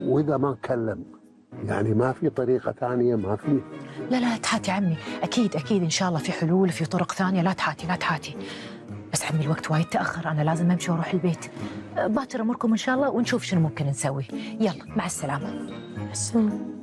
واذا ما كلم يعني ما في طريقه ثانيه؟ ما في؟ لا لا تحاتي عمي، اكيد اكيد ان شاء الله في حلول، في طرق ثانيه، لا تحاتي لا تحاتي. بس عمي الوقت وايد تاخر، انا لازم امشي واروح البيت. باكر امركم ان شاء الله ونشوف شنو ممكن نسوي. يلا مع السلامه. السلام.